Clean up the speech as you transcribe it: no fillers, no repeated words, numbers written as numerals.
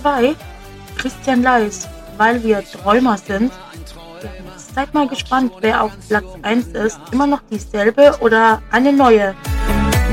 2, Christian Leis, Weil wir Träumer sind. Ja, jetzt seid mal gespannt, wer auf Platz 1 ist. Immer noch dieselbe oder eine neue?